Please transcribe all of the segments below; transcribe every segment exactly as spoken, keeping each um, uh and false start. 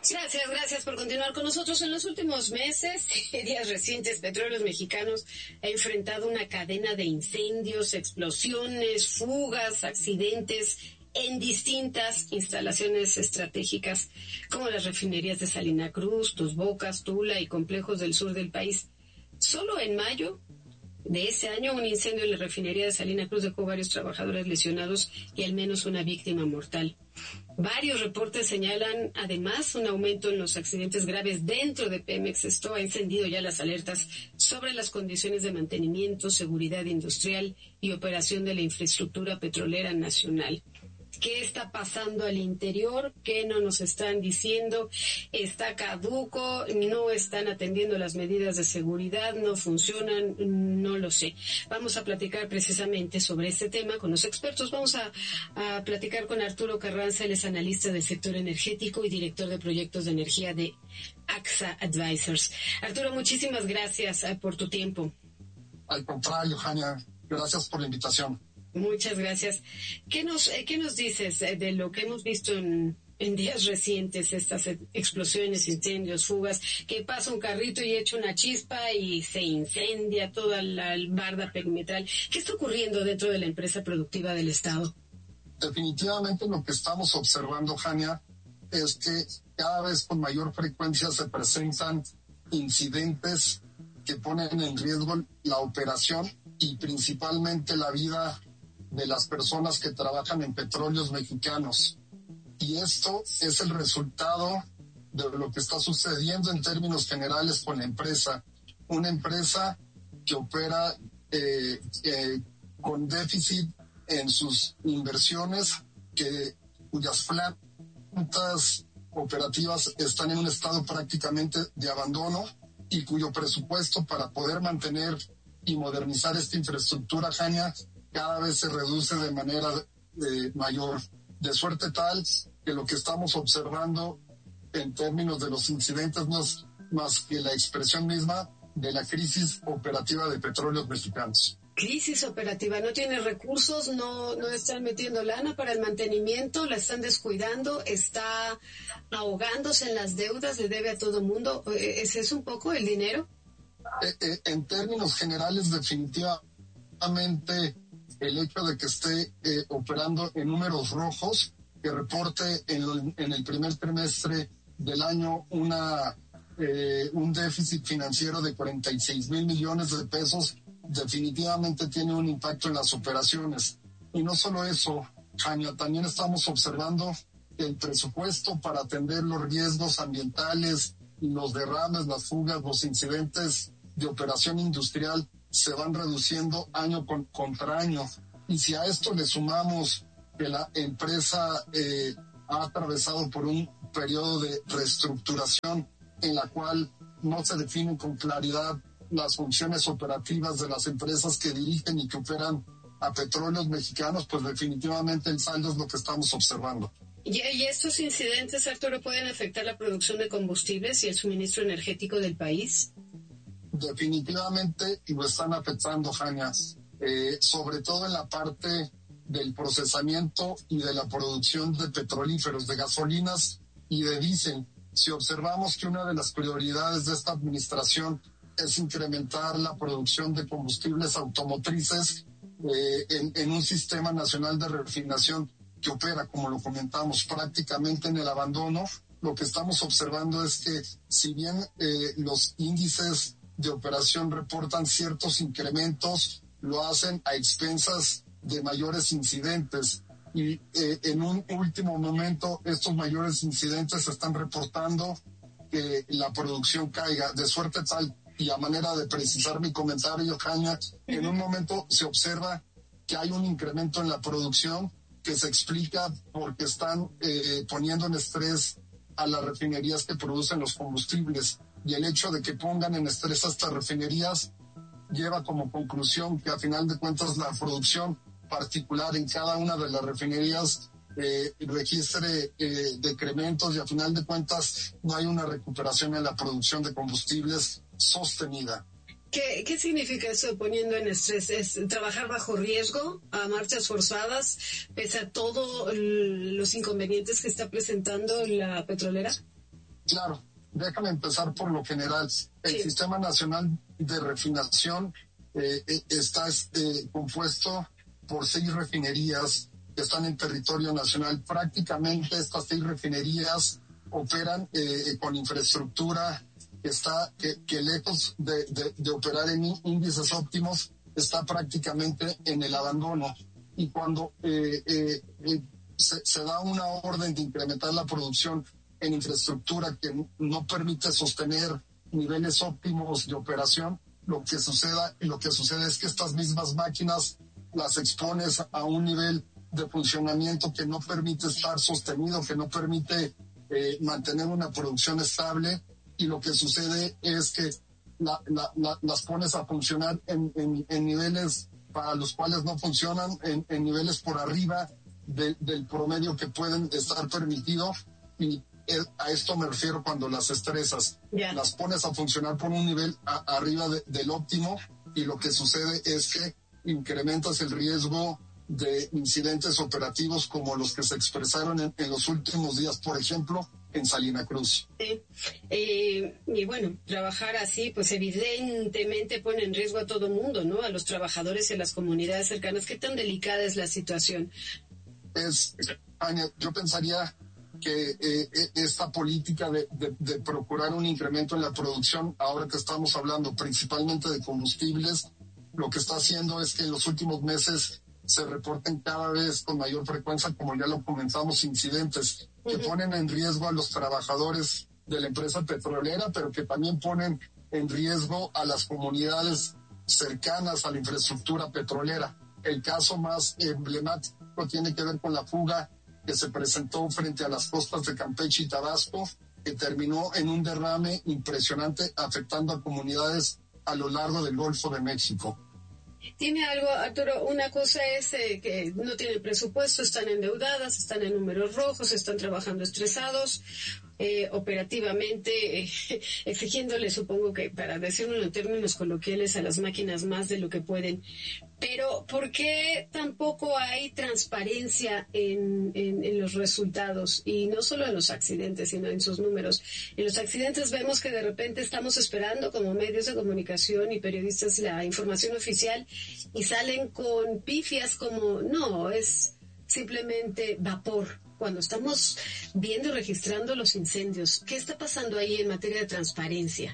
Gracias, gracias por continuar con nosotros. En los últimos meses y días recientes, Petróleos Mexicanos ha enfrentado una cadena de incendios, explosiones, fugas, accidentes en distintas instalaciones estratégicas, como las refinerías de Salina Cruz, Dos Bocas, Tula y complejos del sur del país. Solo en mayo de ese año, un incendio en la refinería de Salina Cruz dejó varios trabajadores lesionados y al menos una víctima mortal. Varios reportes señalan, además, un aumento en los accidentes graves dentro de Pemex. Esto ha encendido ya las alertas sobre las condiciones de mantenimiento, seguridad industrial y operación de la infraestructura petrolera nacional. ¿Qué está pasando al interior? ¿Qué no nos están diciendo? ¿Está caduco? ¿No están atendiendo las medidas de seguridad? ¿No funcionan? No lo sé. Vamos a platicar precisamente sobre este tema con los expertos. Vamos a, a platicar con Arturo Carranza, él es analista del sector energético y director de proyectos de energía de AXA Advisors. Arturo, muchísimas gracias por tu tiempo. Al contrario, Jania, gracias por la invitación. Muchas gracias. ¿Qué nos, eh, qué nos dices eh, de lo que hemos visto en, en días recientes, estas explosiones, incendios, fugas, que pasa un carrito y echa una chispa y se incendia toda la barda perimetral? ¿Qué está ocurriendo dentro de la empresa productiva del Estado? Definitivamente lo que estamos observando, Jania, es que cada vez con mayor frecuencia se presentan incidentes que ponen en riesgo la operación y principalmente la vida de las personas que trabajan en Petróleos Mexicanos. Y esto es el resultado de lo que está sucediendo en términos generales con la empresa. Una empresa que opera eh, eh, con déficit en sus inversiones, que, cuyas plantas operativas están en un estado prácticamente de abandono y cuyo presupuesto para poder mantener y modernizar esta infraestructura, Jania, cada vez se reduce de manera eh, mayor, de suerte tal que lo que estamos observando en términos de los incidentes no es más que la expresión misma de la crisis operativa de Petróleos Mexicanos. Crisis operativa, no tiene recursos, no, no están metiendo lana para el mantenimiento, la están descuidando, está ahogándose en las deudas, le debe a todo mundo. ¿Es eso un poco el dinero? Eh, eh, en términos generales, definitivamente el hecho de que esté eh, operando en números rojos, que reporte en, en el primer trimestre del año una eh, un déficit financiero de cuarenta y seis mil millones de pesos, definitivamente tiene un impacto en las operaciones. Y no solo eso, Jania, también estamos observando que el presupuesto para atender los riesgos ambientales y los derrames, las fugas, los incidentes de operación industrial se van reduciendo año con, contra año. Y si a esto le sumamos que la empresa eh, ha atravesado por un periodo de reestructuración en la cual no se definen con claridad las funciones operativas de las empresas que dirigen y que operan a Petróleos Mexicanos, pues definitivamente el saldo es lo que estamos observando. ¿Y, y estos incidentes, Arturo, pueden afectar la producción de combustibles y el suministro energético del país? Definitivamente lo están afectando, Jania, eh, sobre todo en la parte del procesamiento y de la producción de petrolíferos, de gasolinas y de diésel. Si observamos que una de las prioridades de esta administración es incrementar la producción de combustibles automotrices eh, en, en un sistema nacional de refinación que opera, como lo comentamos, prácticamente en el abandono, lo que estamos observando es que si bien eh, los índices de operación reportan ciertos incrementos, lo hacen a expensas de mayores incidentes. Y eh, en un último momento estos mayores incidentes están reportando que la producción caiga, de suerte tal, y a manera de precisar mi comentario, Jania, en un momento se observa que hay un incremento en la producción que se explica porque están eh, poniendo en estrés a las refinerías que producen los combustibles, y el hecho de que pongan en estrés a estas refinerías lleva como conclusión que a final de cuentas la producción particular en cada una de las refinerías eh, registre eh, decrementos, y a final de cuentas no hay una recuperación en la producción de combustibles sostenida. ¿Qué, qué significa eso poniendo en estrés? ¿Es trabajar bajo riesgo, a marchas forzadas, pese a todos los inconvenientes que está presentando la petrolera? Claro, déjame empezar por lo general. El sí. Sistema Nacional de Refinación eh, está eh, compuesto por seis refinerías que están en territorio nacional. Prácticamente estas seis refinerías operan eh, con infraestructura que está que, que lejos de, de, de operar en índices óptimos, está prácticamente en el abandono. Y cuando eh, eh, eh, se, se da una orden de incrementar la producción en infraestructura que no permite sostener niveles óptimos de operación, lo que suceda, lo que sucede es que estas mismas máquinas las expones a un nivel de funcionamiento que no permite estar sostenido, que no permite eh, mantener una producción estable, y lo que sucede es que la, la, la, las pones a funcionar en, en, en niveles para los cuales no funcionan, en, en niveles por arriba de, del promedio que pueden estar permitidos, y a esto me refiero cuando las estresas. Yeah. Las pones a funcionar por un nivel a, arriba de, del óptimo, y lo que sucede es que incrementas el riesgo de incidentes operativos como los que se expresaron en, en los últimos días, por ejemplo, en Salina Cruz. Sí. Eh, y bueno, trabajar así, pues evidentemente pone en riesgo a todo mundo, ¿no? A los trabajadores y a las comunidades cercanas. ¿Qué tan delicada es la situación? Es, Ania, yo pensaría que eh, esta política de, de, de procurar un incremento en la producción, ahora que estamos hablando principalmente de combustibles, lo que está haciendo es que en los últimos meses se reporten cada vez con mayor frecuencia, como ya lo comentamos, incidentes que uh-huh. ponen en riesgo a los trabajadores de la empresa petrolera, pero que también ponen en riesgo a las comunidades cercanas a la infraestructura petrolera. El caso más emblemático tiene que ver con la fuga que se presentó frente a las costas de Campeche y Tabasco, que terminó en un derrame impresionante, afectando a comunidades a lo largo del Golfo de México. Tiene algo, Arturo, una cosa es eh, que no tienen presupuesto, están endeudadas, están en números rojos, están trabajando estresados, eh, operativamente, eh, exigiéndole, supongo que, para decirlo en términos coloquiales, a las máquinas más de lo que pueden. Pero, ¿por qué tampoco hay transparencia en, en, en los resultados? Y no solo en los accidentes, sino en sus números. En los accidentes vemos que de repente estamos esperando como medios de comunicación y periodistas la información oficial y salen con pifias como, no, es simplemente vapor. Cuando estamos viendo y registrando los incendios, ¿qué está pasando ahí en materia de transparencia?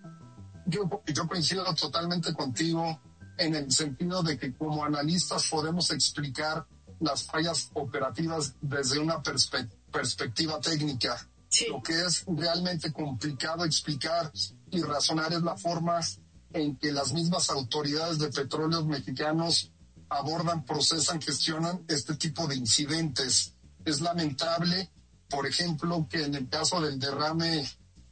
Yo, yo coincido totalmente contigo, en el sentido de que como analistas podemos explicar las fallas operativas desde una perspe- perspectiva técnica. Sí. Lo que es realmente complicado explicar y razonar es la forma en que las mismas autoridades de petróleos mexicanos abordan, procesan, gestionan este tipo de incidentes. Es lamentable, por ejemplo, que en el caso del derrame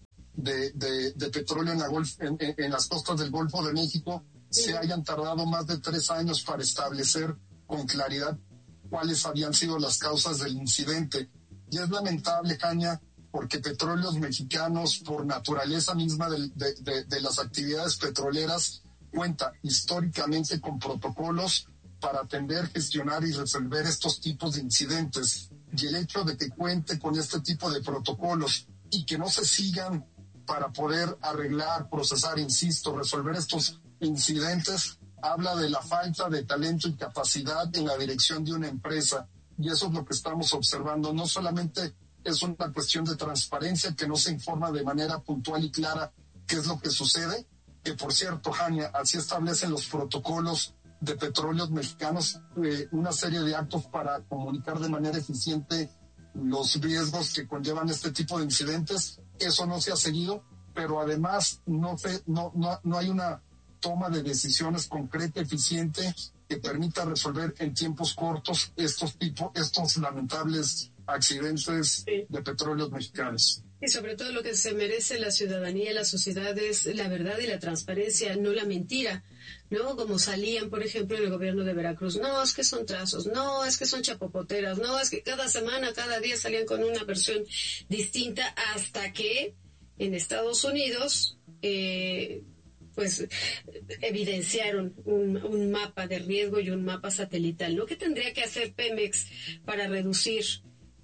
de, de, de petróleo en, la Golf, en, en, en las costas del Golfo de México, se hayan tardado más de tres años para establecer con claridad cuáles habían sido las causas del incidente. Y es lamentable, Caña, porque Petróleos Mexicanos, por naturaleza misma de, de, de, de las actividades petroleras, cuenta históricamente con protocolos para atender, gestionar y resolver estos tipos de incidentes. Y el hecho de que cuente con este tipo de protocolos y que no se sigan para poder arreglar, procesar, insisto, resolver estos incidentes, habla de la falta de talento y capacidad en la dirección de una empresa. Y eso es lo que estamos observando. No solamente es una cuestión de transparencia, que no se informa de manera puntual y clara qué es lo que sucede, que por cierto, Jania, así establecen los protocolos de Petróleos Mexicanos, eh, una serie de actos para comunicar de manera eficiente los riesgos que conllevan este tipo de incidentes. Eso no se ha seguido, pero además no, se, no, no, no hay una toma de decisiones concreta, eficiente, que permita resolver en tiempos cortos estos tipos, estos lamentables accidentes sí. de Petróleos Mexicanos. Y sobre todo lo que se merece la ciudadanía y la sociedad es la verdad y la transparencia, no la mentira, ¿no? Como salían, por ejemplo, en el gobierno de Veracruz, no, es que son trazos, no, es que son chapopoteras, no, es que cada semana, cada día salían con una versión distinta, hasta que en Estados Unidos, eh, pues, evidenciaron un, un mapa de riesgo y un mapa satelital, ¿no? ¿Qué tendría que hacer Pemex para reducir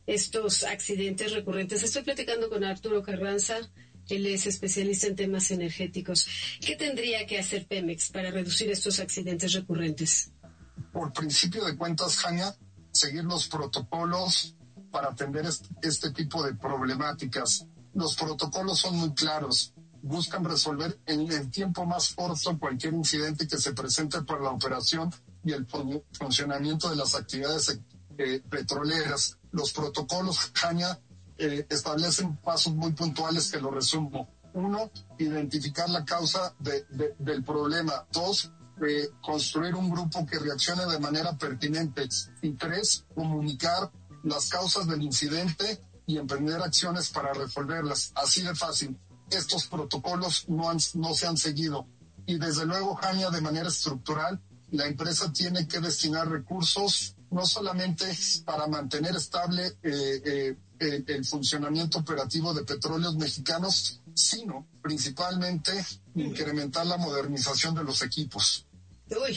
estos accidentes recurrentes. Estoy platicando con Arturo Carranza, él es especialista en temas energéticos. ¿Qué tendría que hacer Pemex para reducir estos accidentes recurrentes? Por principio de cuentas, Jania, seguir los protocolos para atender este, este tipo de problemáticas. Los protocolos son muy claros, buscan resolver en el tiempo más corto cualquier incidente que se presente por la operación y el fun- funcionamiento de las actividades eh, petroleras. Los protocolos, Jania, eh, establecen pasos muy puntuales que lo resumo. Uno, identificar la causa de, de, del problema. Dos, eh, construir un grupo que reaccione de manera pertinente. Y tres, comunicar las causas del incidente y emprender acciones para resolverlas. Así de fácil. Estos protocolos no, han, no se han seguido. Y desde luego, Jania, de manera estructural, la empresa tiene que destinar recursos no solamente para mantener estable eh, eh, el, el funcionamiento operativo de Petróleos Mexicanos, sino principalmente incrementar la modernización de los equipos. Uy,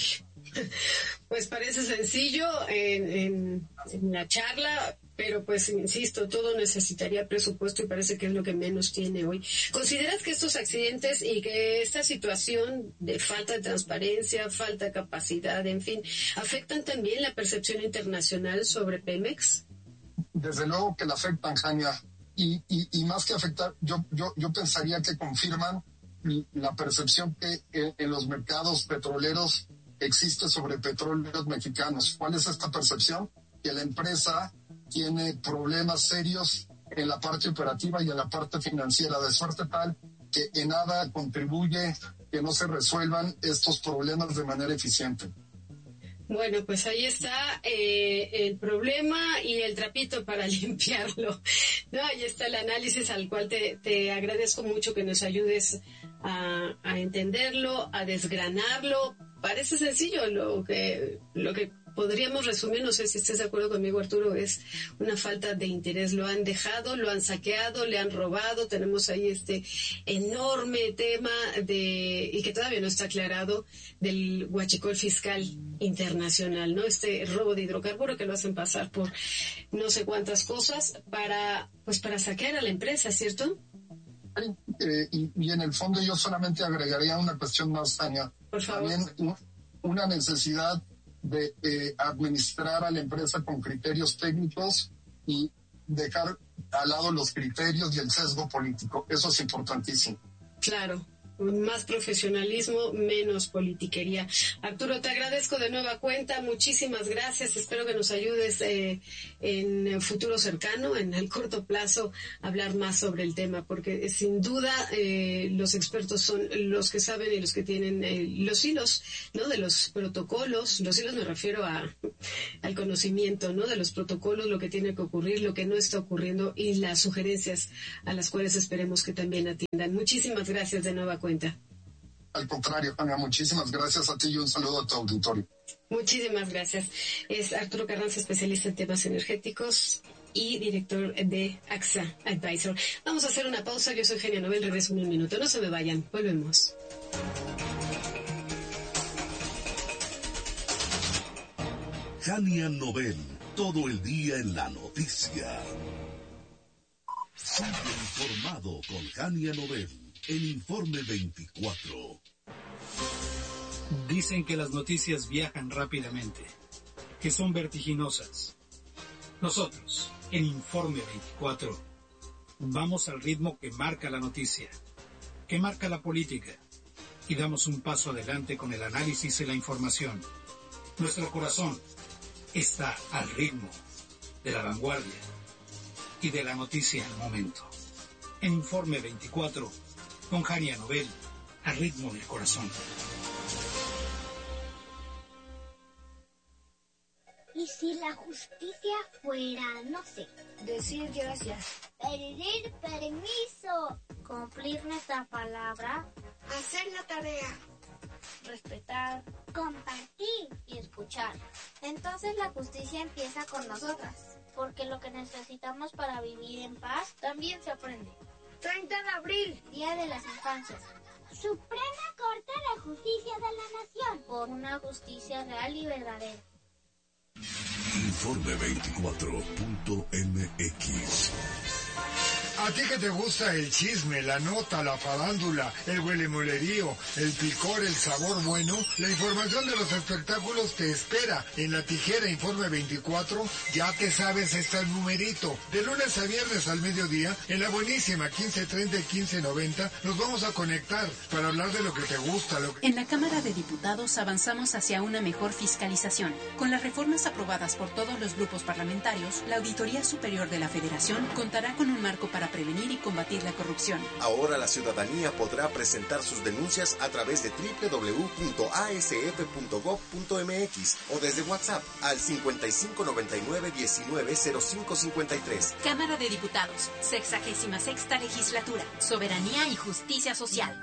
pues parece sencillo en, en, en la charla, pero pues insisto, todo necesitaría presupuesto y parece que es lo que menos tiene hoy. ¿Consideras que estos accidentes y que esta situación de falta de transparencia, falta de capacidad, en fin, afectan también la percepción internacional sobre Pemex? Desde luego que la afectan, Jania, y, y, y más que afectar, yo, yo, yo pensaría que confirman la percepción que en, en los mercados petroleros existe sobre Petróleos Mexicanos. ¿Cuál es esta percepción? Que la empresa tiene problemas serios en la parte operativa y en la parte financiera, de suerte tal que en nada contribuye que no se resuelvan estos problemas de manera eficiente. Bueno, pues ahí está eh, el problema y el trapito para limpiarlo. No, ahí está el análisis al cual te, te agradezco mucho que nos ayudes a, a entenderlo, a desgranarlo. Parece sencillo lo que lo que podríamos resumir, no sé si estés de acuerdo conmigo, Arturo, es una falta de interés. Lo han dejado, lo han saqueado, le han robado. Tenemos ahí este enorme tema de, y que todavía no está aclarado, del huachicol fiscal internacional, ¿no? Este robo de hidrocarburo que lo hacen pasar por no sé cuántas cosas para, pues para saquear a la empresa, ¿cierto? Eh, y, y en el fondo yo solamente agregaría una cuestión más, Tania. Por favor. También una necesidad de eh, administrar a la empresa con criterios técnicos y dejar al lado los criterios y el sesgo político. Eso es importantísimo. Claro. Más profesionalismo, menos politiquería. Arturo, te agradezco de nueva cuenta, muchísimas gracias, espero que nos ayudes eh, en el futuro cercano, en el corto plazo, a hablar más sobre el tema, porque sin duda eh, los expertos son los que saben y los que tienen eh, los hilos, ¿no? De los protocolos, los hilos me refiero a al conocimiento, ¿no? De los protocolos, lo que tiene que ocurrir, lo que no está ocurriendo y las sugerencias a las cuales esperemos que también atiendan. Muchísimas gracias de nueva cuenta. Al contrario, Ana, muchísimas gracias a ti y un saludo a tu auditorio. Muchísimas gracias. Es Arturo Carranza, especialista en temas energéticos y director de AXA Advisor. Vamos a hacer una pausa. Yo soy Genia Nobel, regreso en un minuto. No se me vayan, volvemos. Genia Nobel, todo el día en la noticia. Sigue informado con Genia Nobel. El Informe veinticuatro. Dicen que las noticias viajan rápidamente, que son vertiginosas. Nosotros, en Informe veinticuatro, vamos al ritmo que marca la noticia, que marca la política, y damos un paso adelante con el análisis y la información. Nuestro corazón está al ritmo de la vanguardia y de la noticia al momento. En Informe veinticuatro, con Genia Nobel, al ritmo del corazón. ¿Y si la justicia fuera, no sé, decir gracias, pedir permiso, cumplir nuestra palabra, hacer la tarea, respetar, compartir y escuchar? Entonces la justicia empieza con nosotras, porque lo que necesitamos para vivir en paz también se aprende. treinta de abril, Día de las Infancias. Suprema Corte de Justicia de la Nación. Por una justicia real y verdadera. Informe veinticuatro punto m x. A ti que te gusta el chisme, la nota, la farándula, el huelemolerío, el picor, el sabor bueno, la información de los espectáculos te espera en La Tijera Informe veinticuatro. Ya te sabes este numerito. De lunes a viernes al mediodía, en la buenísima quince treinta y quince noventa, nos vamos a conectar para hablar de lo que te gusta. Lo que... En la Cámara de Diputados avanzamos hacia una mejor fiscalización. Con las reformas aprobadas por todos los grupos parlamentarios, la Auditoría Superior de la Federación contará con un marco para prevenir y combatir la corrupción. Ahora la ciudadanía podrá presentar sus denuncias a través de doble u doble u doble u punto a s f punto gob punto m x o desde WhatsApp al cincuenta y cinco noventa y nueve diecinueve cero cinco cincuenta y tres. Cámara de Diputados, sexagésima sexta legislatura, soberanía y justicia social.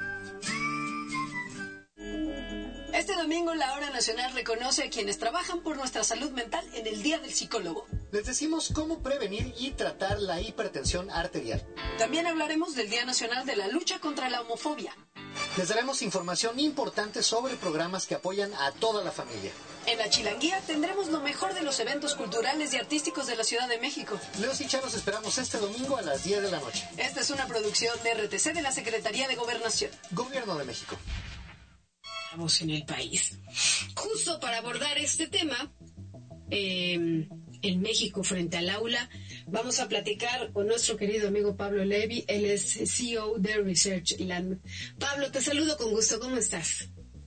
Este domingo la Hora Nacional reconoce a quienes trabajan por nuestra salud mental en el Día del Psicólogo. Les decimos cómo prevenir y tratar la hipertensión arterial. También hablaremos del Día Nacional de la Lucha contra la Homofobia. Les daremos información importante sobre programas que apoyan a toda la familia. En la Chilanguía tendremos lo mejor de los eventos culturales y artísticos de la Ciudad de México. Leos y Charos esperamos este domingo a las diez de la noche. Esta es una producción de R T C de la Secretaría de Gobernación. Gobierno de México. Estamos en el país. Justo para abordar este tema, eh, en México frente al aula, vamos a platicar con nuestro querido amigo Pablo Levy. Él es C E O de Research Land. Pablo, te saludo con gusto. ¿Cómo estás?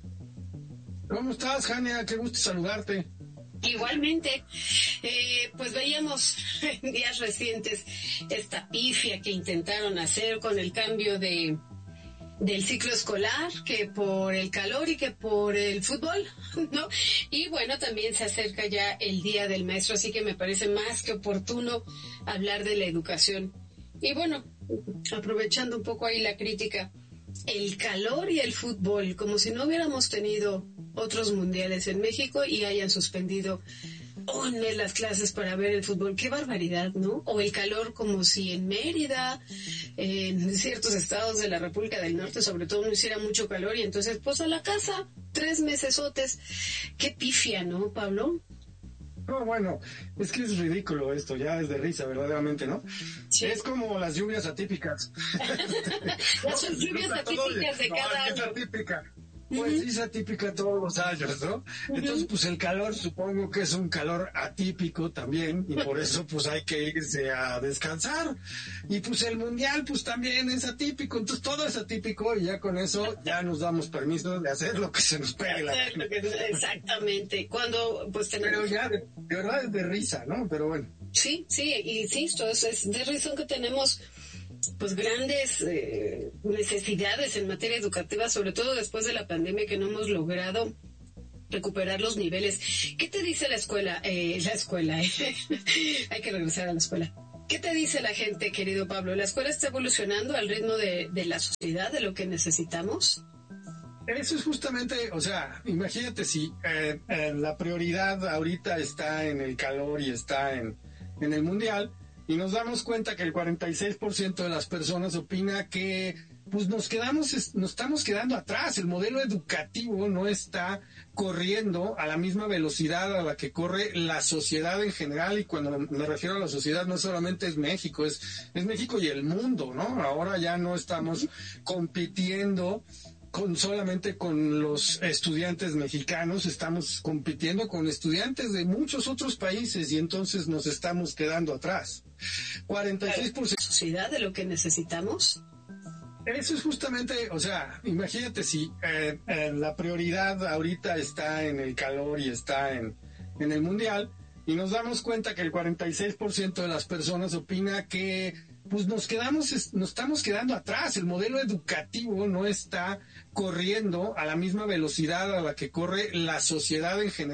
¿Cómo estás, Jania? Qué gusto saludarte. Igualmente, eh, pues veíamos en días recientes esta pifia que intentaron hacer con el cambio de del ciclo escolar, que por el calor y que por el fútbol, ¿no? Y bueno, también se acerca ya el Día del Maestro, así que me parece más que oportuno hablar de la educación. Y bueno, aprovechando un poco ahí la crítica, el calor y el fútbol, como si no hubiéramos tenido otros mundiales en México y hayan suspendido un mes las clases para ver el fútbol. Qué barbaridad, ¿no? O el calor, como si en Mérida, en ciertos estados de la República del Norte, sobre todo, no hiciera mucho calor y entonces, pues a la casa, tres mesesotes. Qué pifia, ¿no, Pablo? No, bueno, es que es ridículo esto, ya es de risa, verdaderamente, ¿no? Sí. Es como las lluvias atípicas. Las no, lluvias atípicas de no, cada año. Es atípica. Pues sí, es atípica todos los años, ¿no? Entonces, pues el calor supongo que es un calor atípico también, y por eso pues hay que irse a descansar. Y pues el mundial pues también es atípico, entonces todo es atípico y ya con eso ya nos damos permiso de hacer lo que se nos pegue la gana. Exactamente, cuando pues tenemos... Pero ya, de, de verdad es de risa, ¿no? Pero bueno. Sí, sí, insisto, es, es de risa que tenemos pues grandes eh, necesidades en materia educativa, sobre todo después de la pandemia, que no hemos logrado recuperar los niveles. ¿Qué te dice la escuela? Eh, la escuela, eh. Hay que regresar a la escuela. ¿Qué te dice la gente, querido Pablo? ¿La escuela está evolucionando al ritmo de, de la sociedad, de lo que necesitamos? Eso es justamente, o sea, imagínate si eh, eh, la prioridad ahorita está en el calor y está en, en el mundial, y nos damos cuenta que el cuarenta y seis por ciento de las personas opina que pues nos quedamos, nos estamos quedando atrás. El modelo educativo no está corriendo a la misma velocidad a la que corre la sociedad en general, y cuando me refiero a la sociedad no solamente es México, es, es México y el mundo, ¿no? Ahora ya no estamos compitiendo con solamente con los estudiantes mexicanos, estamos compitiendo con estudiantes de muchos otros países y entonces nos estamos quedando atrás. cuarenta y seis por ciento ¿La sociedad de lo que necesitamos? Eso es justamente, o sea, imagínate si eh, eh, la prioridad ahorita está en el calor y está en, en el mundial, y nos damos cuenta que el cuarenta y seis por ciento de las personas opina que pues nos quedamos, nos estamos quedando atrás. El modelo educativo no está corriendo a la misma velocidad a la que corre la sociedad en general.